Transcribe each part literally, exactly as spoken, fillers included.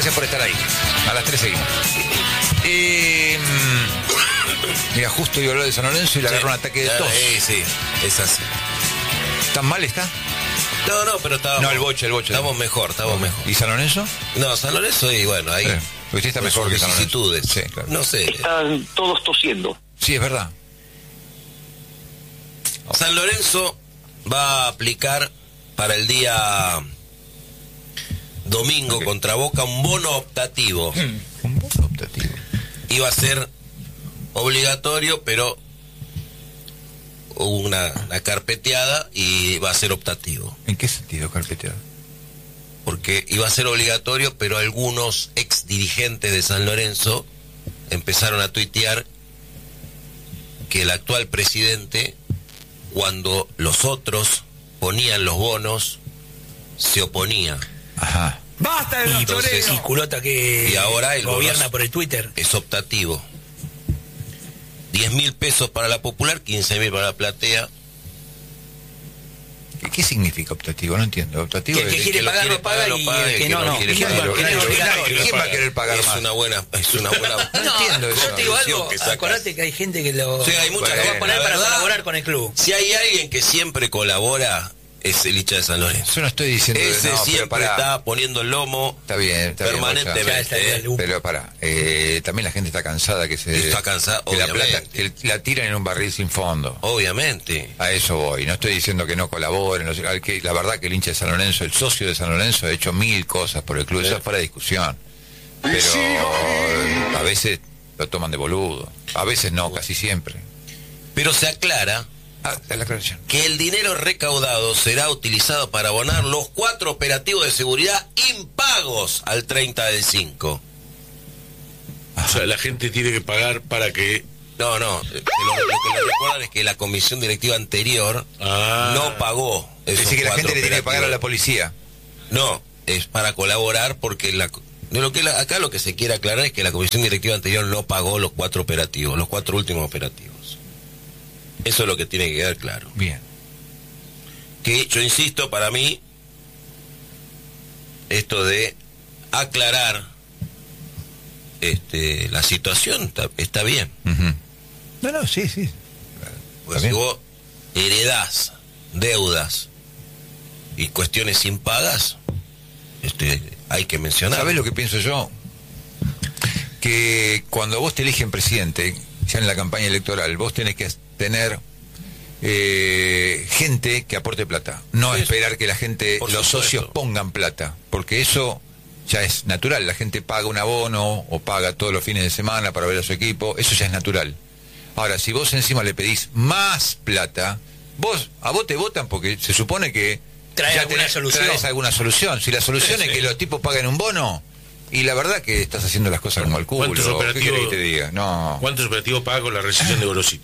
Gracias por estar ahí. A las tres seguimos. Eh, mira, justo iba a hablar de San Lorenzo y le agarró sí. un ataque de tos. Eh, sí, es así. ¿Tan mal está? No, no, pero estábamos... No, el boche, el boche. Estamos mejor, estamos mejor. ¿Y San Lorenzo? No, San Lorenzo, y bueno, ahí... Sí. Usted está mejor que San Lorenzo. Sí, claro. No sé. Están todos tosiendo. Sí, es verdad. San Lorenzo va a aplicar para el día domingo okay. contra Boca un bono optativo. Un bono optativo. Iba a ser obligatorio, pero hubo una, una carpeteada y va a ser optativo. ¿En qué sentido carpeteada? Porque iba a ser obligatorio, pero algunos ex dirigentes de San Lorenzo empezaron a tuitear que el actual presidente, cuando los otros ponían los bonos, se oponía. Ajá. ¡Basta de los choreros! Y culota que y ahora el gobierna por el Twitter. Es optativo. diez mil pesos para la popular, quince mil para la platea. ¿Qué, ¿Qué significa optativo? No entiendo. Optativo que el que es, quiere que pagar lo paga y el que no, no. ¿Quién va a querer pagar es más? Una buena, es una buena... No, no entiendo eso. Yo te digo algo, acordate que hay gente que lo, sí, hay mucha bueno, que va a poner para verdad, colaborar con el club. Si hay alguien que siempre colabora, es el hincha de San Lorenzo. Yo no estoy diciendo ese no, siempre está poniendo el lomo está bien, está permanentemente. Bien, está bien, pero para, eh, también la gente está cansada que se está cansada, que la plata que la tiran en un barril sin fondo. Obviamente. A eso voy. No estoy diciendo que no colaboren, no sé, que la verdad que el hincha de San Lorenzo, el socio de San Lorenzo ha hecho mil cosas por el club, sí. Eso es para discusión. Pero a veces lo toman de boludo, a veces no, casi siempre. Pero se aclara Ah, la que el dinero recaudado será utilizado para abonar los cuatro operativos de seguridad impagos al treinta del cinco. O sea, la gente tiene que pagar para que... No, no, que lo, lo que le recuerdan es que la comisión directiva anterior ah. no pagó esos Es decir, que la gente le tiene que pagar a la policía. No, es para colaborar porque la... De lo que la, acá lo que se quiere aclarar es que la comisión directiva anterior no pagó los cuatro operativos, los cuatro últimos operativos. Eso es lo que tiene que quedar claro. Bien. Que yo insisto, para mí, esto de aclarar este, la situación está, está bien. Uh-huh. No, no, sí, sí. Pues si vos heredás deudas y cuestiones impagas, este, hay que mencionar. ¿Sabés lo que pienso yo? Que cuando vos te eligen presidente, ya en la campaña electoral, vos tenés que tener eh, gente que aporte plata, no sí, esperar que la gente, los supuesto. socios pongan plata, porque eso ya es natural, la gente paga un abono o paga todos los fines de semana para ver a su equipo, eso ya es natural. Ahora, si vos encima le pedís más plata, vos a vos te votan porque se supone que traes alguna tenés, solución. Traes alguna solución. Si la solución sí, es sí. que los tipos paguen un bono, y la verdad que estás haciendo las cosas como el culo. ¿Cuántos operativos, ¿Qué que te diga? No. ¿Cuántos operativos paga con la rescisión de Gorosito?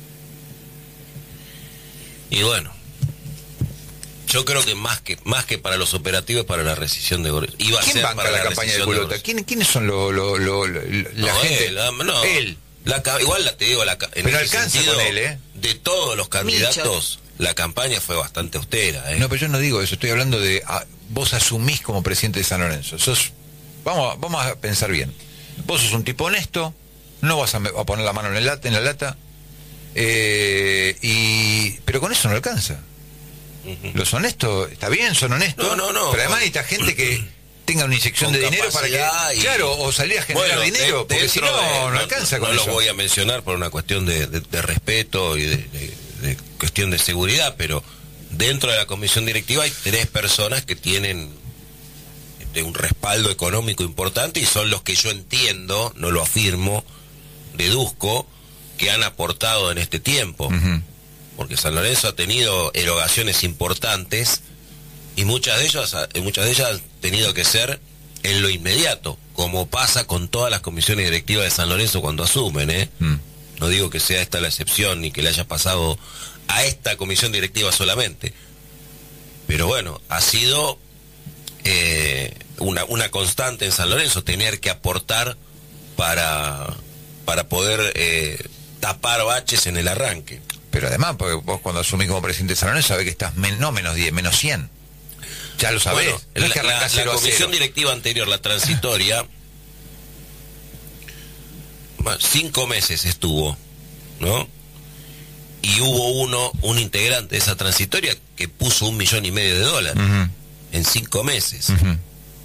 Y bueno, yo creo que más que más que para los operativos, para la rescisión de Gorosito. ¿Quién a ser banca para la, la campaña de Culota? De ¿Quién, ¿Quiénes son los lo, lo, lo, la no, gente? Él, no, él. La, igual la te digo, la, en pero alcanza sentido, con él, ¿eh? De todos los candidatos, Micho. La campaña fue bastante austera, ¿eh? No, pero yo no digo eso, estoy hablando de... A, vos asumís como presidente de San Lorenzo. Sos, vamos, vamos a pensar bien. Vos sos un tipo honesto, no vas a, a poner la mano en, el lata, en la lata, eh, y pero con eso no alcanza. Uh-huh. Los honestos, está bien, son honestos, no, no, no, pero además necesita gente que tenga una inyección de dinero para que... Y... Claro, o salir a generar bueno, dinero, de, porque si no, de, no alcanza con no eso. No lo voy a mencionar por una cuestión de, de, de respeto y de, de, de cuestión de seguridad, pero dentro de la comisión directiva hay tres personas que tienen de un respaldo económico importante y son los que yo entiendo, no lo afirmo, deduzco, que han aportado en este tiempo. Uh-huh. Porque San Lorenzo ha tenido erogaciones importantes y muchas de ellas, muchas de ellas han tenido que ser en lo inmediato, como pasa con todas las comisiones directivas de San Lorenzo cuando asumen, ¿eh? Mm. No digo que sea esta la excepción ni que le haya pasado a esta comisión directiva solamente, pero bueno, ha sido eh, una, una constante en San Lorenzo tener que aportar para, para poder eh, tapar baches en el arranque. Pero además, porque vos cuando asumís como presidente de San Lorenzo sabés que estás men- no menos diez, menos cien. Ya lo sabés. Bueno, no la, es que la, la comisión directiva anterior, la transitoria, cinco meses estuvo, ¿no? Y hubo uno, un integrante de esa transitoria que puso un millón y medio de dólares uh-huh. en cinco meses. Uh-huh.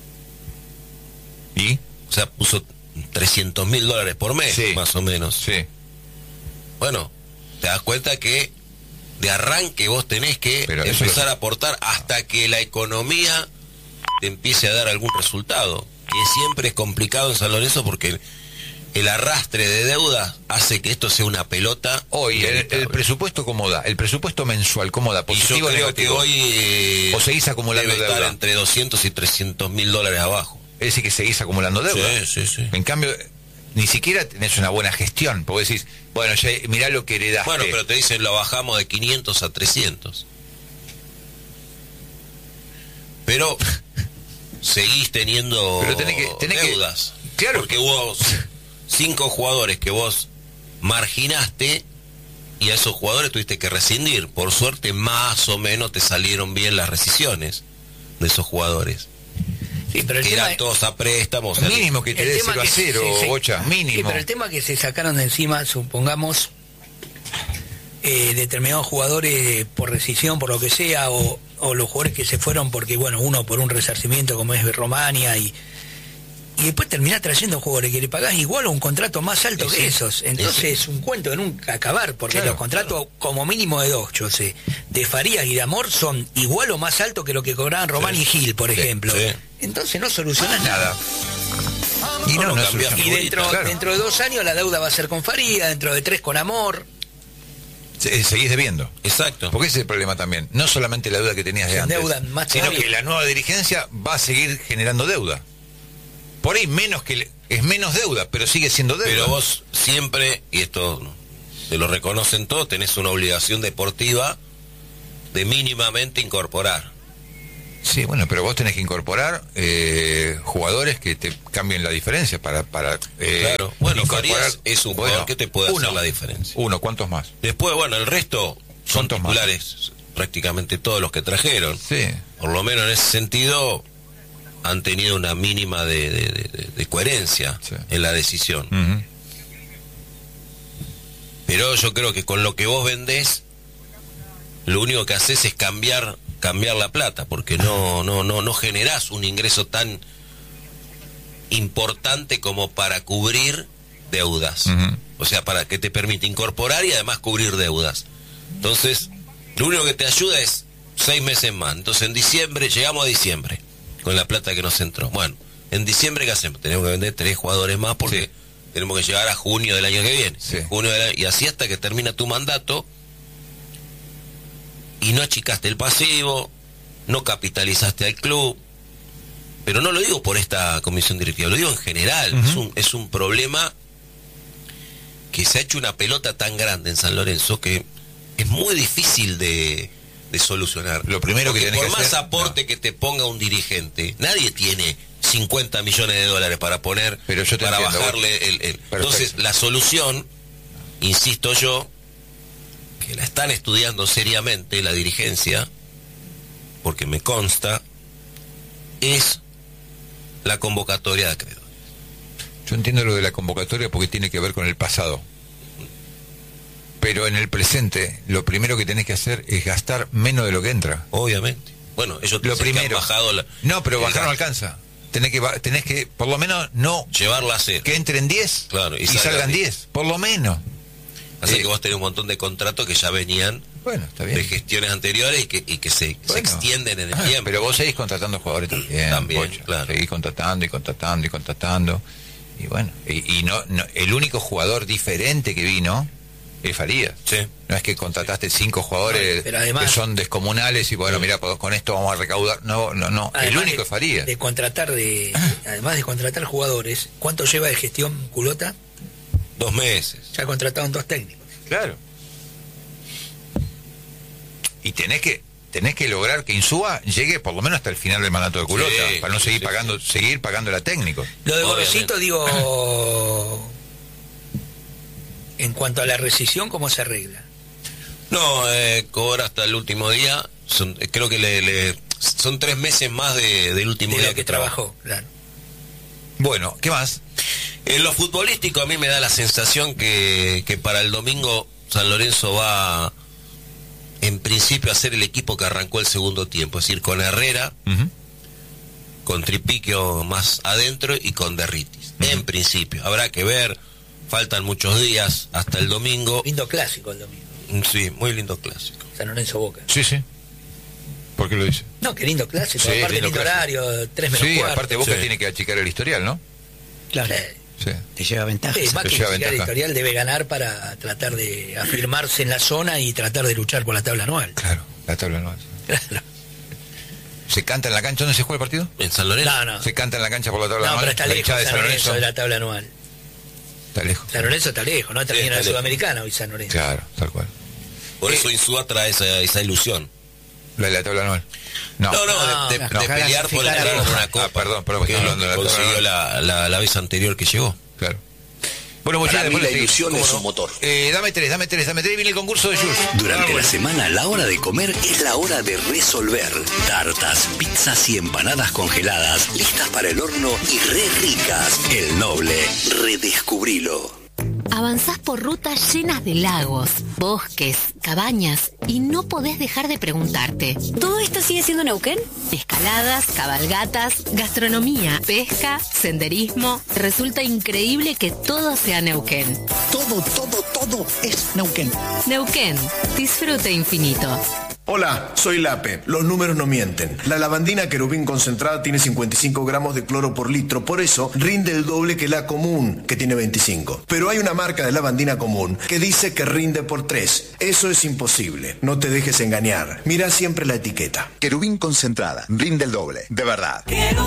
¿Y? O sea, puso trescientos mil dólares por mes, sí. más o menos. Sí. Bueno, te das cuenta que de arranque vos tenés que Pero empezar es... a aportar hasta que la economía te empiece a dar algún resultado. Que siempre es complicado en San Lorenzo porque el arrastre de deuda hace que esto sea una pelota. Hoy, el, el presupuesto cómo da, el presupuesto mensual cómo da, positivo. Y yo creo que hoy eh, o seguís acumulando debe deuda. Estar entre doscientos y trescientos mil dólares abajo. Es decir, que seguís acumulando deuda. Sí, sí, sí. En cambio, ni siquiera tenés una buena gestión, porque decís, bueno, ya mirá lo que heredaste. Bueno, pero te dicen, lo bajamos de quinientos a trescientos. Pero seguís teniendo pero tenés que, tenés deudas. Que, claro. Porque hubo cinco jugadores que vos marginaste y a esos jugadores tuviste que rescindir. Por suerte, más o menos te salieron bien las rescisiones de esos jugadores. Sí, pero el que tema eran todos a préstamos. Mínimo que te dé cero a cero, Bocha, mínimo. Sí, pero el tema que se sacaron de encima, supongamos, eh, determinados jugadores por rescisión, por lo que sea, o, o los jugadores que se fueron porque, bueno, uno por un resarcimiento como es Romania y... Y después terminás trayendo jugadores que le pagás igual o un contrato más alto sí, que esos. Entonces es sí. un cuento de nunca acabar, porque claro, los contratos claro. como mínimo de dos, yo sé, de Farías y de Amor son igual o más altos que lo que cobraban Román sí. y Gil, por sí, ejemplo. Sí. Entonces no solucionás nada. Y, no, no, no y dentro, claro. dentro de dos años la deuda va a ser con Farías, dentro de tres con Amor. Se, seguís debiendo. Exacto. Porque ese es el problema también. No solamente la deuda que tenías de antes, deuda más sino que la nueva dirigencia va a seguir generando deuda. Por ahí menos que es menos deuda, pero sigue siendo deuda. Pero vos siempre, y esto te lo reconocen todos, tenés una obligación deportiva de mínimamente incorporar. Sí, bueno, pero vos tenés que incorporar eh, jugadores que te cambien la diferencia para... para eh, claro, bueno, Farías es un jugador bueno, que te puede uno, hacer la diferencia. Uno, ¿cuántos más? Después, bueno, el resto son titulares, más? prácticamente todos los que trajeron. Sí. Por lo menos en ese sentido... han tenido una mínima de, de, de, de coherencia sí. en la decisión. Uh-huh. Pero yo creo que con lo que vos vendés, lo único que haces es cambiar cambiar la plata, porque no no no no generás un ingreso tan importante como para cubrir deudas. Uh-huh. O sea, para que te permite incorporar y además cubrir deudas. Entonces, lo único que te ayuda es seis meses más. Entonces, en diciembre, llegamos a diciembre con la plata que nos entró. Bueno, en diciembre, ¿qué hacemos? Tenemos que vender tres jugadores más porque sí. tenemos que llegar a junio del año que viene. Sí. Junio del año, y así hasta que termina tu mandato y no achicaste el pasivo, no capitalizaste al club. Pero no lo digo por esta comisión directiva, lo digo en general. Uh-huh. Es un, es un problema que se ha hecho una pelota tan grande en San Lorenzo que es muy difícil de... de solucionar. Lo primero Porque que tenés por que más hacer, aporte no. que te ponga un dirigente, nadie tiene cincuenta millones de dólares para poner Pero yo te para entiendo, bajarle el, el... Entonces la solución, insisto yo, que la están estudiando seriamente la dirigencia, porque me consta, es la convocatoria de acreedores. Yo entiendo lo de la convocatoria porque tiene que ver con el pasado. Pero en el presente, lo primero que tenés que hacer es gastar menos de lo que entra. Obviamente. Bueno, ellos lo primero. Que han bajado la, no, pero bajar no alcanza. Tenés que, tenés que, por lo menos, no... llevarla a cero. Que entren diez claro, y, y salgan diez, por lo menos. Así eh, que vos tenés un montón de contratos que ya venían bueno, está bien. de gestiones anteriores y que, y que se, bueno. se extienden en el ah, tiempo. Pero vos seguís contratando jugadores también. También, Pocha. claro. Seguís contratando y contratando y contratando. Y bueno, y, y no, no el único jugador diferente que vino... es Farías. Sí. No es que contrataste cinco jugadores no, además, que son descomunales y bueno, sí. mira, con esto vamos a recaudar. No, no, no. El único de, es Farías. De contratar de, además de contratar jugadores, ¿cuánto lleva de gestión Culota? Dos meses. Ya contrataron dos técnicos. Claro. Y tenés que tenés que lograr que Insúa llegue por lo menos hasta el final del mandato de Culota, sí, para no seguir sí, pagando, sí. seguir pagándole a técnicos. Lo de Gorosito, digo. En cuanto a la rescisión, ¿cómo se arregla? No, eh, cobra hasta el último día. Son, creo que le, le son tres meses más de, del último de día lo que, que trabajó, claro. Bueno, ¿qué más? En lo futbolístico a mí me da la sensación que, que para el domingo San Lorenzo va en principio a ser el equipo que arrancó el segundo tiempo, es decir, con Herrera, uh-huh. con Tripiquio más adentro y con Derritis. Uh-huh. En principio, habrá que ver, faltan muchos días hasta el domingo. Lindo clásico el domingo. Sí, muy lindo clásico. San Lorenzo Boca. Sí, sí. ¿Por qué lo dice? No, qué lindo clásico, sí, aparte lindo lindo clásico. Horario, tres menos Sí, cuarto. aparte Boca sí. tiene que achicar el historial, ¿no? Claro. Sí. Te lleva ventaja. Sí, más Te que lleva achicar el ventaja. historial debe ganar para tratar de afirmarse en la zona y tratar de luchar por la tabla anual. Claro, la tabla anual. Claro. ¿Se canta en la cancha? ¿Dónde se juega el partido? ¿En San Lorenzo? No, no. ¿Se canta en la cancha por la tabla No, anual? pero está La lejos hinchada de San San Lorenzo Lorenzo. de la tabla anual. Está lejos. San Lorenzo está lejos, ¿no? También Sí, en la está Sudamericana hoy San Lorenzo. Claro, tal cual. Por eso Insúa trae esa, esa ilusión. ¿La de la tabla anual? No, No, no, No, de, de, no. de pelear por entrar en una copa. Ah, perdón, perdón, que estoy hablando de la tabla consiguió anual. la, la, la vez anterior que llegó. Claro. Bueno, Para muchachos, mí la después ilusión seguimos. es ¿Cómo un no? motor. Eh, dame tres, dame tres, dame tres. Viene el concurso de Jules. Durante la semana, la hora de comer es la hora de resolver. Tartas, pizzas y empanadas congeladas, listas para el horno y re ricas. El Noble, redescubrilo. Avanzás por rutas llenas de lagos, bosques, cabañas y no podés dejar de preguntarte. ¿Todo esto sigue siendo Neuquén? Escaladas, cabalgatas, gastronomía, pesca, senderismo. Resulta increíble que todo sea Neuquén. Todo, todo, todo es Neuquén. Neuquén, disfrute infinito. Hola, soy Lape. Los números no mienten. La lavandina querubín concentrada tiene cincuenta y cinco gramos de cloro por litro, por eso rinde el doble que la común, que tiene veinticinco. Pero hay una marca de lavandina común que dice que rinde por tres. Eso es imposible. No te dejes engañar. Mira siempre la etiqueta. Querubín concentrada, rinde el doble, de verdad.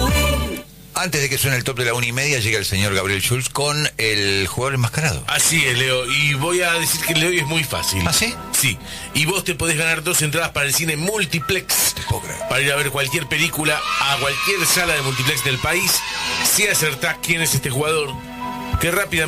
Antes de que suene el top de la una y media, llega el señor Gabriel Schulz con el jugador enmascarado. Así es, Leo. Y voy a decir que el de hoy es muy fácil. ¿Ah, sí? Sí. Y vos te podés ganar dos entradas para el cine Multiplex. Te puedo creer. Para ir a ver cualquier película a cualquier sala de Multiplex del país. Si acertás quién es este jugador, que rápidamente...